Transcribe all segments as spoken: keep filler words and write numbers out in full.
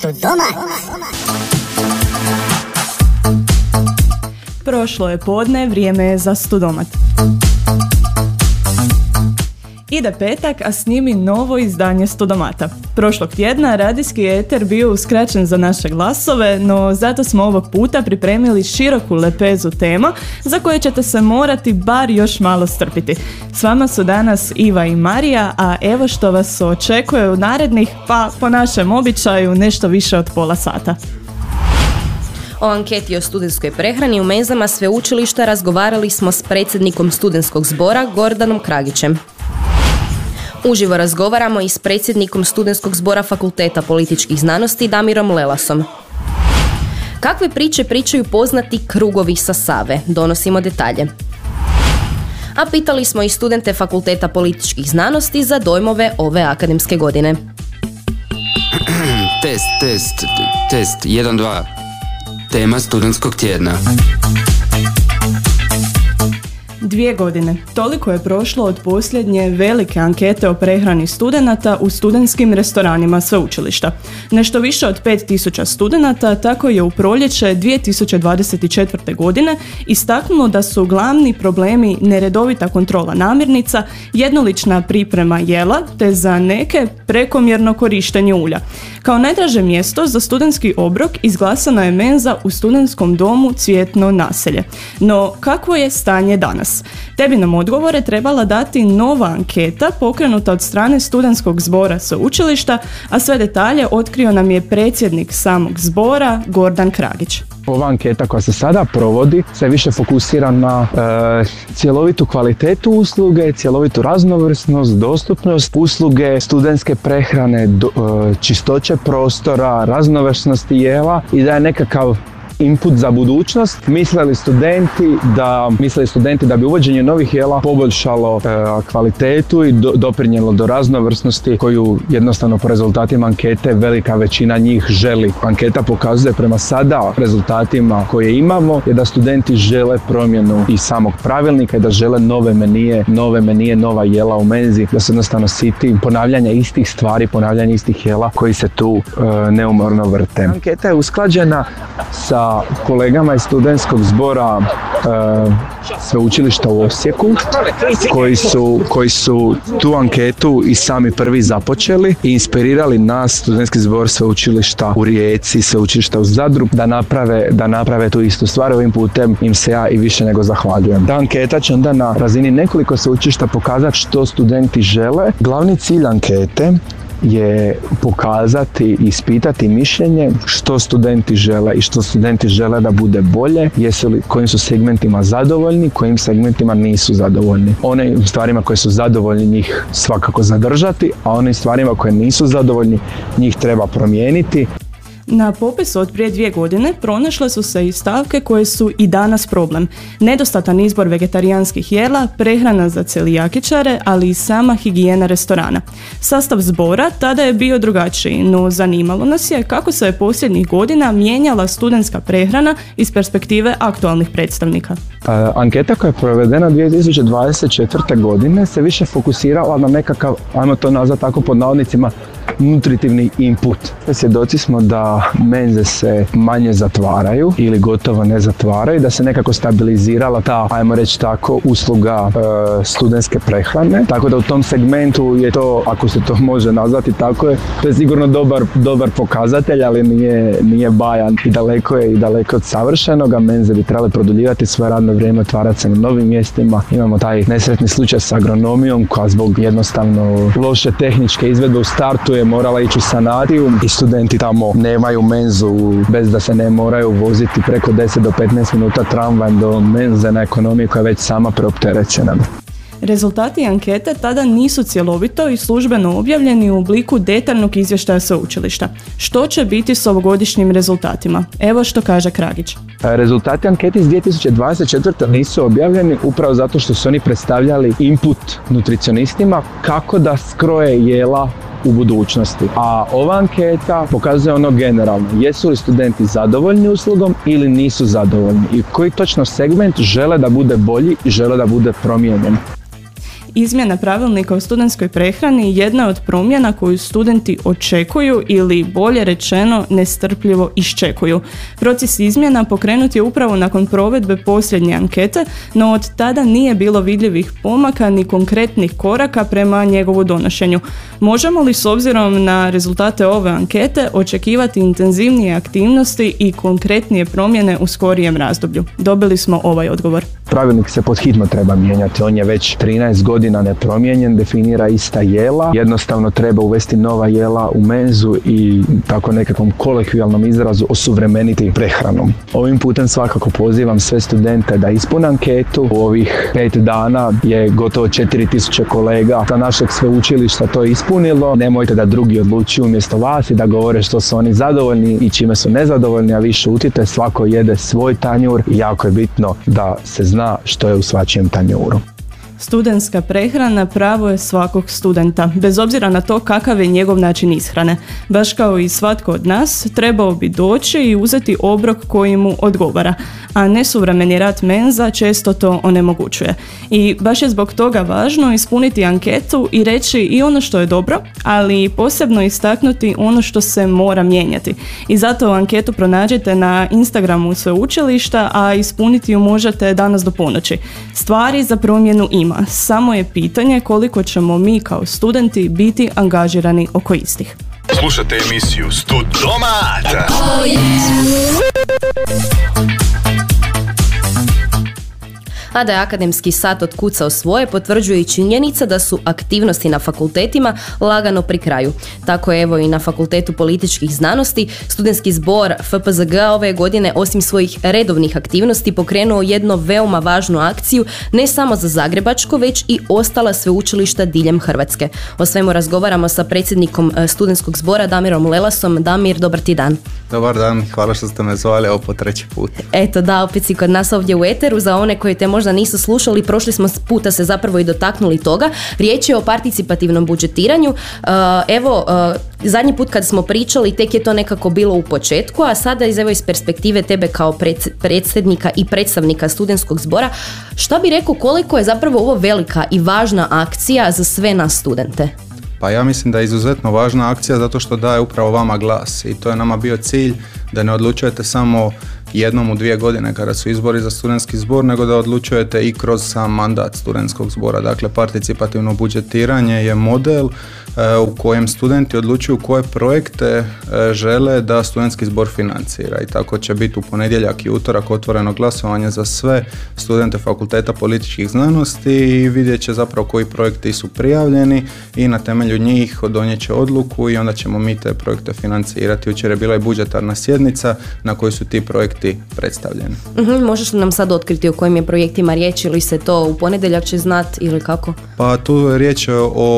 Studomat. Prošlo je podne, vrijeme je za Studomat. Ide petak, a s njim i novo izdanje Studomata. Prošlog tjedna radijski eter bio uskraćen za naše glasove, no zato smo ovog puta pripremili široku lepezu tema za koje ćete se morati bar još malo strpiti. S vama su danas Iva i Marija, a evo što vas očekuje u narednih, pa po našem običaju, nešto više od pola sata. O anketi o studentskoj prehrani u menzama sveučilišta razgovarali smo s predsjednikom studentskog zbora Gordanom Kragićem. Uživo razgovaramo i s predsjednikom studentskog zbora Fakulteta političkih znanosti Damirom Lelasom. Kakve priče pričaju poznati krugovi sa Save? Donosimo detalje. A pitali smo i studente Fakulteta političkih znanosti za dojmove ove akademske godine. Test, test, test, jedan, dva. Tema studentskog tjedna. Dvije godine. Toliko je prošlo od posljednje velike ankete o prehrani studenata u studentskim restoranima sveučilišta. Nešto više od pet tisuća studenata tako je u proljeće dvije tisuće dvadeset četvrte. godine istaknulo da su glavni problemi neredovita kontrola namirnica, jednolična priprema jela te za neke prekomjerno korištenje ulja. Kao najdraže mjesto za studentski obrok izglasana je menza u studentskom domu Cvjetno naselje. No, kakvo je stanje danas? Te bi nam odgovore trebala dati nova anketa pokrenuta od strane studentskog zbora sveučilišta, a sve detalje otkrio nam je predsjednik samog zbora Gordan Kragić. Ova anketa koja se sada provodi se više fokusira na e, cjelovitu kvalitetu usluge, cjelovitu raznovrsnost, dostupnost usluge, studentske prehrane, do, e, čistoće prostora, raznovrsnosti jela i da je nekakav input za budućnost. Mislili studenti da, mislili studenti da bi uvođenje novih jela poboljšalo e, kvalitetu i do, doprinijelo do raznovrsnosti koju jednostavno po rezultatima ankete velika većina njih želi. Anketa pokazuje prema sada rezultatima koje imamo je da studenti žele promjenu i samog pravilnika i da žele nove menije, nove menije, nova jela u menzi, da se jednostavno siti ponavljanja istih stvari, ponavljanja istih jela koji se tu e, neumorno vrte. Anketa je usklađena sa kolegama iz studentskog zbora e, sveučilišta u Osijeku koji su, koji su tu anketu i sami prvi započeli i inspirirali nas, studentski zbor sveučilišta u Rijeci, sveučilišta u Zadru, da naprave, da naprave tu istu stvar. Ovim putem im se ja i više nego zahvaljujem. Ta anketa će onda na razini nekoliko sveučilišta pokazati što studenti žele. Glavni cilj ankete je pokazati i ispitati mišljenje što studenti žele i što studenti žele da bude bolje, jesu li, kojim su segmentima zadovoljni, kojim segmentima nisu zadovoljni. One stvarima koje su zadovoljni njih svakako zadržati, a one stvarima koje nisu zadovoljni njih treba promijeniti. Na popisu od prije dvije godine pronašle su se i stavke koje su i danas problem. Nedostatan izbor vegetarijanskih jela, prehrana za celijakičare, ali i sama higijena restorana. Sastav zbora tada je bio drugačiji, no zanimalo nas je kako se je posljednjih godina mijenjala studentska prehrana iz perspektive aktualnih predstavnika. Uh, anketa koja je provedena dvije tisuće dvadeset četvrte. godine se više fokusirala na nekakav, ajmo to nazvati tako pod navodnicima, nutritivni input. Svjedoci smo da menze se manje zatvaraju ili gotovo ne zatvaraju, da se nekako stabilizirala ta, ajmo reći tako, usluga e, studentske prehrane. Tako da u tom segmentu je to, ako se to može nazvati tako, je, to je sigurno dobar, dobar pokazatelj, ali nije, nije bajan i daleko je i daleko od savršenoga. Menze bi trebali produljivati svoje radno vrijeme, otvarati se na novim mjestima. Imamo taj nesretni slučaj s agronomijom koja zbog jednostavno loše tehničke izvedbe u startu je morala ići u sanaciju i studenti tamo nemaju menzu bez da se ne moraju voziti preko deset do petnaest minuta tramvajem do menze na ekonomiji koja je već sama preopterećena. Rezultati ankete tada nisu cjelovito i službeno objavljeni u obliku detaljnog izvještaja sveučilišta. Što će biti s ovogodišnjim rezultatima? Evo što kaže Kragić. Rezultati ankete iz dvije tisuće dvadeset četvrte. nisu objavljeni upravo zato što su oni predstavljali input nutricionistima kako da skroje jela u budućnosti. A ova anketa pokazuje ono generalno, jesu li studenti zadovoljni uslugom ili nisu zadovoljni i koji točno segment žele da bude bolji i žele da bude promijenjen. izmjena pravilnika o studentskoj prehrani jedna je od promjena koju studenti očekuju ili bolje rečeno nestrpljivo iščekuju. Proces izmjena pokrenut je upravo nakon provedbe posljednje ankete, no od tada nije bilo vidljivih pomaka ni konkretnih koraka prema njegovu donošenju. Možemo li s obzirom na rezultate ove ankete očekivati intenzivnije aktivnosti i konkretnije promjene u skorijem razdoblju? Dobili smo ovaj odgovor. Pravilnik se pod hitno treba mijenjati, on je već trinaest godina nepromijenjen, definira ista jela, jednostavno treba uvesti nova jela u menzu i tako nekakvom kolokvijalnom izrazu osuvremeniti prehranom. Ovim putem svakako pozivam sve studente da ispune anketu. U ovih pet dana je gotovo četiri tisuće kolega sa našeg sveučilišta to ispunilo. Nemojte da drugi odlučuju umjesto vas i da govore što su oni zadovoljni i čime su nezadovoljni, a vi šutite, svako jede svoj tanjur i jako je bitno da se zna što je u svačijem tanjuru. Studentska prehrana pravo je svakog studenta, bez obzira na to kakav je njegov način ishrane. Baš kao i svatko od nas, trebao bi doći i uzeti obrok koji mu odgovara, a nesuvremeni rad menza često to onemogućuje. I baš je zbog toga važno ispuniti anketu i reći i ono što je dobro, ali posebno istaknuti ono što se mora mijenjati. I zato anketu pronađite na Instagramu sveučilišta, a ispuniti ju možete danas do ponoći. Stvari za promjenu ima. Samo je pitanje koliko ćemo mi kao studenti biti angažirani oko istih. Slušajte emisiju Studomat! Oh, yeah. A da je akademski sat otkucao svoje, potvrđuje i činjenica da su aktivnosti na fakultetima lagano pri kraju. Tako je evo i na Fakultetu političkih znanosti studentski zbor F P Z G ove godine osim svojih redovnih aktivnosti pokrenuo jednu veoma važnu akciju ne samo za zagrebačko, već i ostala sveučilišta diljem Hrvatske. O svemu razgovaramo sa predsjednikom studentskog zbora Damirom Lelasom. Damir, dobar ti dan. Dobar dan, hvala što ste me zvali ovo po treći put. Eto da, opet si kod nas ovdje u eteru. Za one koji te možda nisu slušali, prošli smo puta se zapravo i dotaknuli toga. Riječ je o participativnom budžetiranju. Evo, zadnji put kad smo pričali, tek je to nekako bilo u početku, a sada iz, evo, iz perspektive tebe kao predsjednika i predstavnika studentskog zbora, šta bi rekao koliko je zapravo ovo velika i važna akcija za sve nas studente? Pa ja mislim da je izuzetno važna akcija zato što daje upravo vama glas i to je nama bio cilj da ne odlučujete samo jednom u dvije godine kada su izbori za studentski zbor, nego da odlučujete i kroz sam mandat studentskog zbora. Dakle, participativno budžetiranje je model e, u kojem studenti odlučuju koje projekte e, žele da studentski zbor financira i tako će biti u ponedjeljak i utorak otvoreno glasovanje za sve studente Fakulteta političkih znanosti i vidjet će zapravo koji projekti su prijavljeni i na temelju njih donijet će odluku i onda ćemo mi te projekte financirati. Jučer je bila i budžetarna sjednica na kojoj su ti projekti predstavljeni. Uh-huh, možeš li nam sad otkriti o kojim je projektima riječ ili se to u ponedjeljak će znat ili kako? Pa tu je riječ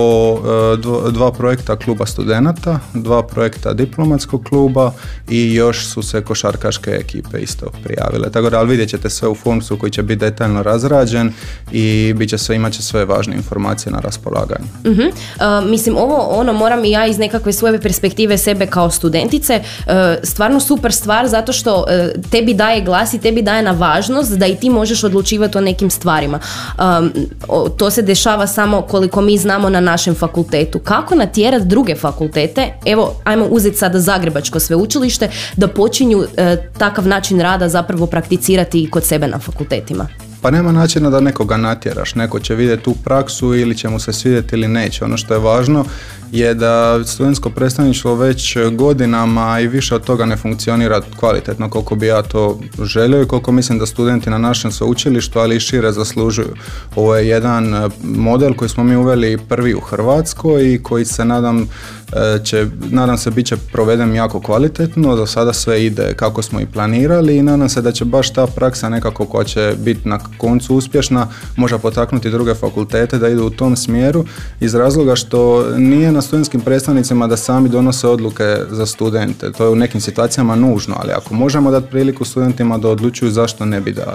o e, dva projekta kluba studenata, dva projekta diplomatskog kluba i još su se košarkaške ekipe isto prijavile. Tako da, ali vidjet ćete sve u forumsu koji će biti detaljno razrađen i bit će sve, imat će sve važne informacije na raspolaganju. Uh-huh. Uh, mislim, ovo ono moram i ja iz nekakve svoje perspektive sebe kao studentice, uh, stvarno super stvar zato što uh, tebi daje glas i tebi daje na važnost da i ti možeš odlučivati o nekim stvarima. Um, o, to se dešava samo koliko mi znamo na našem fakultetu. Kako natjerati druge fakultete, evo ajmo uzeti sada Zagrebačko sveučilište, da počinju e, takav način rada zapravo prakticirati i kod sebe na fakultetima? Pa nema načina da nekoga natjeraš, neko će vidjeti tu praksu ili će mu se svidjeti ili neće. Ono što je važno je da studentsko predstavništvo već godinama i više od toga ne funkcionira kvalitetno koliko bi ja to želio i koliko mislim da studenti na našem sveučilištu, ali i šire zaslužuju. Ovo je jedan model koji smo mi uveli prvi u Hrvatskoj i koji se nadam će, nadam se bit će proveden jako kvalitetno, do sada sve ide kako smo i planirali i nadam se da će baš ta praksa nekako koja će biti na koncu uspješna možda potaknuti druge fakultete da idu u tom smjeru iz razloga što nije na studentskim predstavnicima da sami donose odluke za studente. To je u nekim situacijama nužno, ali ako možemo dati priliku studentima da odlučuju, zašto ne bi dali.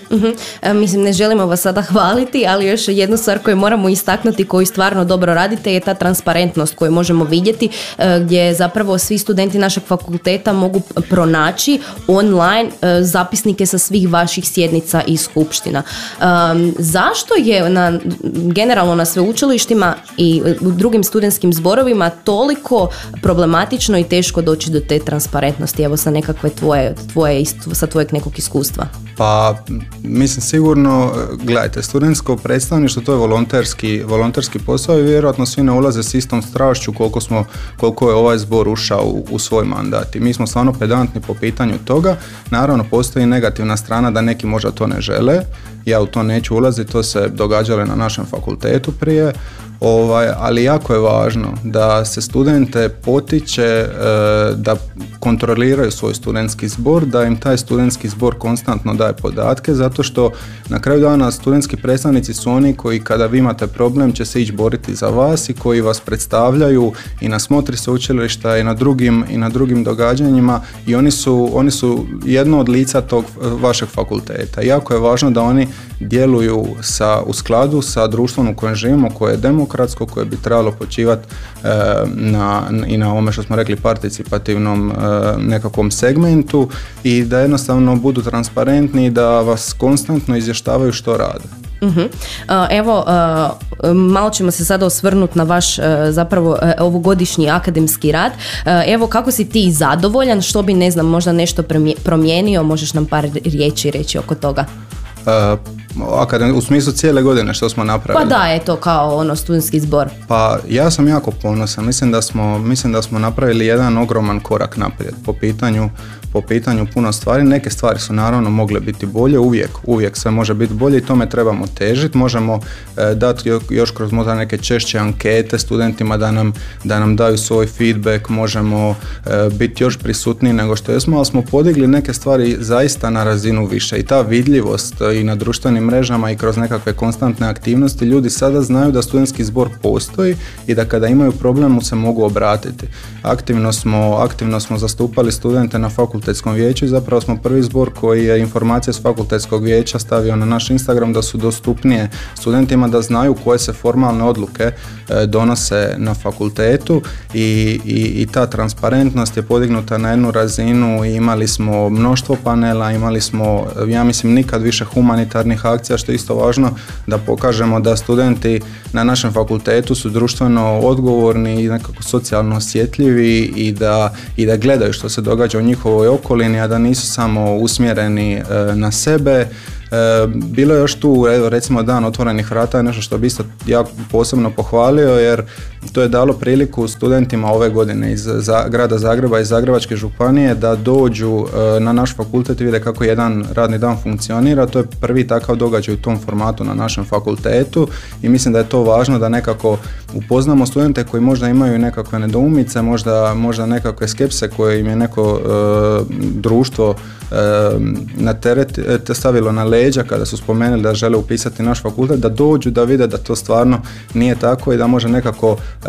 Uh-huh. E, mislim, ne želimo vas sada hvaliti, ali još jednu stvar koju moramo istaknuti, koju stvarno dobro radite, je ta transparentnost koju možemo vidjeti, e, gdje zapravo svi studenti našeg fakulteta mogu pronaći online e, zapisnike sa svih vaših sjednica i skupština. E, zašto je na, generalno na sveučilištima i u drugim studentskim zborovima toliko problematično i teško doći do te transparentnosti? Evo sa nekakve tvoje, tvoje sa tvojeg nekog iskustva. Pa, mislim sigurno, gledajte, studentsko predstavništvo to je volonterski, volonterski posao i vjerojatno svi ne ulaze s istom strašću koliko, smo, koliko je ovaj zbor ušao u, u svoj mandat. I mi smo stvarno pedantni po pitanju toga. Naravno, postoji negativna strana da neki možda to ne žele. Ja u to neću ulaziti, to se događalo na našem fakultetu prije. Ovaj, ali jako je važno da se studente potiče e, da kontroliraju svoj studentski zbor, da im taj studentski zbor konstantno daje podatke, zato što na kraju dana studentski predstavnici su oni koji kada vi imate problem će se ići boriti za vas i koji vas predstavljaju i na smotri sveučilišta i na drugim, i na drugim događanjima i oni su, oni su jedno od lica tog vašeg fakulteta. Jako je važno da oni djeluju sa, u skladu sa društvom u kojem živimo, koje je demokratsko, koje bi trebalo počivati e, na, i na ovome što smo rekli participativnom e, nekakvom segmentu i da jednostavno budu transparentni i da vas konstantno izvještavaju što rade. Uh-huh. Uh, evo, uh, malo ćemo se sada osvrnuti na vaš uh, zapravo uh, ovogodišnji akademski rad. Uh, evo, kako si ti zadovoljan, što bi, ne znam, možda nešto promijenio, možeš nam par riječi reći oko toga? Uh, akadem, u smislu cijele godine što smo napravili. Pa da, je to kao ono studentski zbor. Pa ja sam jako ponosan, mislim da smo, mislim da smo napravili jedan ogroman korak naprijed po pitanju, po pitanju puno stvari. Neke stvari su naravno mogle biti bolje, uvijek, uvijek sve može biti bolje i tome trebamo težiti. Možemo e, dati još kroz možda neke češće ankete studentima da nam, da nam daju svoj feedback, možemo e, biti još prisutniji nego što jesmo, ali smo podigli neke stvari zaista na razinu više i ta vidljivost i na društvenim mrežama i kroz nekakve konstantne aktivnosti, ljudi sada znaju da studentski zbor postoji i da kada imaju problem mu se mogu obratiti. Aktivno smo, aktivno smo zastupali studente na fakultetskom vijeću i zapravo smo prvi zbor koji je informacije s fakultetskog vijeća stavio na naš Instagram da su dostupnije studentima, da znaju koje se formalne odluke e, donose na fakultetu i, i, i ta transparentnost je podignuta na jednu razinu i imali smo mnoštvo panela, imali smo, ja mislim, nikad više humanitarnih akcija, što je isto važno da pokažemo da studenti na našem fakultetu su društveno odgovorni i nekako socijalno osjetljivi i da, i da gledaju što se događa u njihovoj okolini, a da nisu samo usmjereni e, na sebe. E, bilo je još tu, recimo, dan otvorenih vrata je nešto što bi isto ja posebno pohvalio, jer to je dalo priliku studentima ove godine iz za, grada Zagreba i Zagrebačke županije da dođu e, na naš fakultet i vide kako jedan radni dan funkcionira. To je prvi takav događaj u tom formatu na našem fakultetu i mislim da je to važno da nekako upoznamo studente koji možda imaju nekakve nedoumice, možda, možda nekakve skepse koje im je neko e, društvo e, na teret e, stavilo na leđa kada su spomenuli da žele upisati naš fakultet, da dođu da vide da to stvarno nije tako i da može nekako e,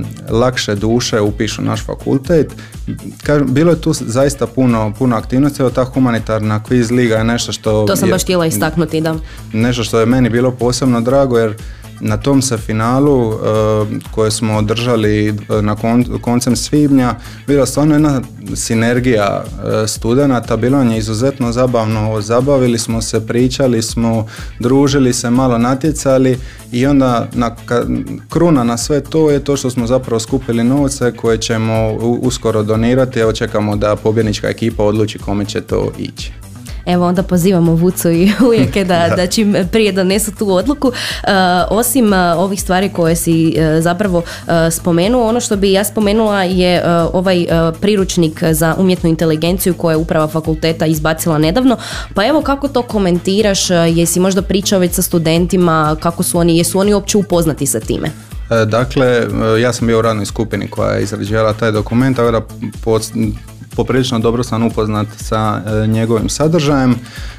lakše duše upišu naš fakultet. Kažem, bilo je tu zaista puno, puno aktivnosti, evo ta humanitarna quiz liga je nešto što... To sam je, baš htjela istaknuti, da. Nešto što je meni bilo posebno drago, jer na tom se finalu uh, koje smo održali na kon, koncem svibnja bila stvarno jedna sinergija uh, studenata, bilo je izuzetno zabavno, zabavili smo se, pričali smo, družili se, malo natjecali i onda na, ka, kruna na sve to je to što smo zapravo skupili novce koje ćemo u, uskoro donirati, evo čekamo da pobjednička ekipa odluči kome će to ići. Evo onda pozivamo Vucu i Ujake da, da čim prije donesu tu odluku. Uh, osim uh, ovih stvari koje si uh, zapravo uh, spomenuo, ono što bi ja spomenula je uh, ovaj uh, priručnik za umjetnu inteligenciju koje je uprava fakulteta izbacila nedavno. Pa evo, kako to komentiraš? Uh, jesi možda pričao već sa studentima? Kako su oni, jesu oni uopće upoznati sa time? Dakle, ja sam bio u radnoj skupini koja je izrađivala taj dokument, tako da pod poprilično dobro sam upoznat sa e, njegovim sadržajem.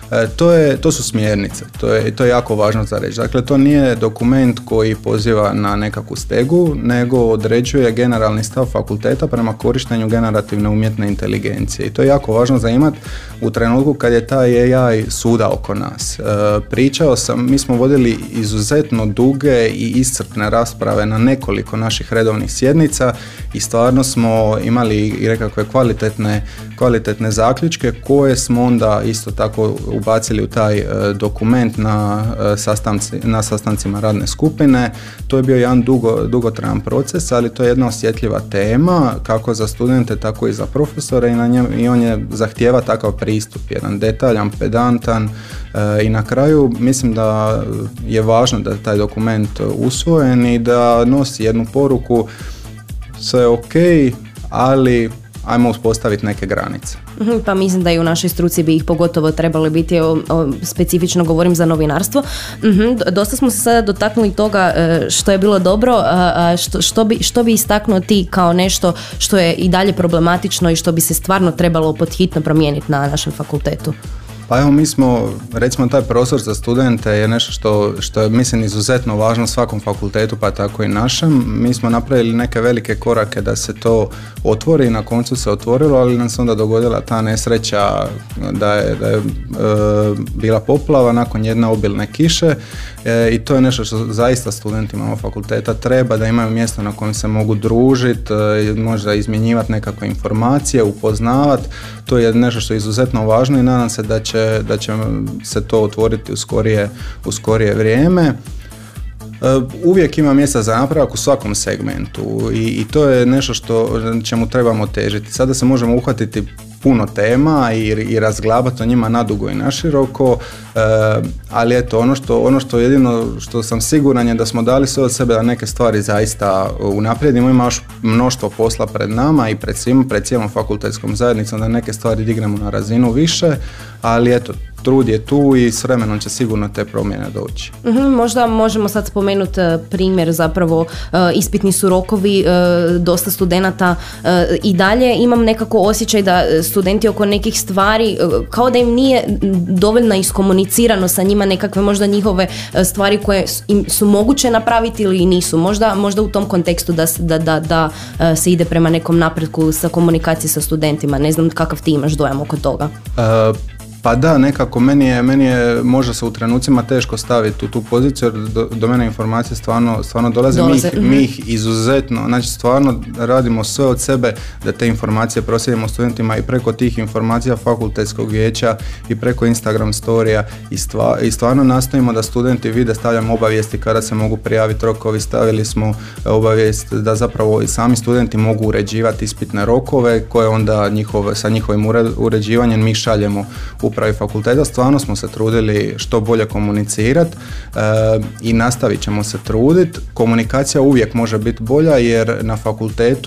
E, to, je, to su smjernice, to je, to je jako važno za reći. Dakle, to nije dokument koji poziva na nekakvu stegu, nego određuje generalni stav fakulteta prema korištenju generativne umjetne inteligencije. I to je jako važno za imati u trenutku kad je taj A I suda oko nas. E, pričao sam, mi smo vodili izuzetno duge i iscrpne rasprave na nekoliko naših redovnih sjednica i stvarno smo imali i nekakve kvalitetne, kvalitetne zaključke koje smo onda isto tako ubacili u taj e, dokument na, e, sastanci, na sastancima radne skupine. To je bio jedan dugo, dugotrajan proces, ali to je jedna osjetljiva tema kako za studente, tako i za profesore i, na njem, i on je zahtijeva takav pristup, jedan detaljan, pedantan e, i na kraju mislim da je važno da je taj dokument usvojen i da nosi jednu poruku, sve je ok, ali ajmo uspostaviti neke granice. Pa mislim da i u našoj struci bi ih pogotovo trebali biti, o, o, specifično govorim za novinarstvo. Uhum, dosta smo se sada dotaknuli toga što je bilo dobro, a što, što, bi, što bi istaknuo ti kao nešto što je i dalje problematično i što bi se stvarno trebalo podhitno promijeniti na našem fakultetu? Pa evo, mi smo, recimo taj prostor za studente je nešto što, što je mislim izuzetno važno svakom fakultetu, pa tako i našem. Mi smo napravili neke velike korake da se to otvori i na koncu se otvorilo, ali nam se onda dogodila ta nesreća da je, da je e, bila poplava nakon jedne obilne kiše e, i to je nešto što zaista studentima fakulteta treba, da imaju mjesto na kojem se mogu družiti, e, možda izmjenjivati nekakve informacije, upoznavati. To je nešto što je izuzetno važno i nadam se da će da će se to otvoriti u skorije, u skorije vrijeme. Uvijek ima mjesta za napravak u svakom segmentu i, i to je nešto što čemu trebamo težiti. Sada se možemo uhvatiti puno tema i, i razglabati o njima nadugo i naširoko, e, ali eto, ono što, ono što jedino što sam siguran je da smo dali sve od sebe da neke stvari zaista unaprijedimo. Ima još mnoštvo posla pred nama i pred svim, pred cijelom fakultetskom zajednicom da neke stvari dignemo na razinu više, ali eto, trud je tu i s vremenom će sigurno te promjene doći. Mm-hmm, možda možemo sad spomenuti primjer, zapravo uh, ispitni su rokovi, uh, dosta studenata uh, i dalje imam nekako osjećaj da studenti oko nekih stvari, uh, kao da im nije dovoljno iskomunicirano sa njima nekakve možda njihove uh, stvari koje im su moguće napraviti ili nisu. Možda, možda u tom kontekstu da, da, da, da uh, se ide prema nekom napretku sa komunikacije sa studentima. Ne znam kakav ti imaš dojam oko toga. Uh, Pa da, nekako meni je, meni je možda se u trenucima teško staviti u tu poziciju jer do, do mene informacije stvarno, stvarno dolaze, dolaze. Mi, ih, mi ih izuzetno, znači stvarno radimo sve od sebe da te informacije proslijedimo studentima i preko tih informacija fakultetskog vijeća i preko Instagram storija i, stva, i stvarno nastojimo da studenti vide, stavljamo obavijesti kada se mogu prijaviti rokovi, stavili smo obavijest da zapravo i sami studenti mogu uređivati ispitne rokove koje onda njihove, sa njihovim uređivanjem mi šaljemo u upravi fakulteta. Stvarno smo se trudili što bolje komunicirati e, i nastavit ćemo se truditi. Komunikacija uvijek može biti bolja jer na fakultetu